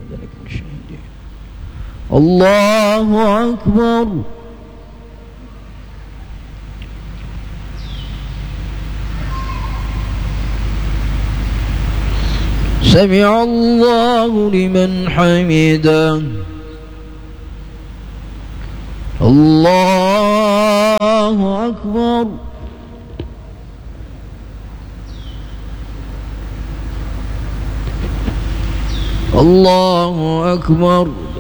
ذلك من الشاهدين. الله أكبر. سمع الله لمن حمده. الله أكبر. الله أكبر.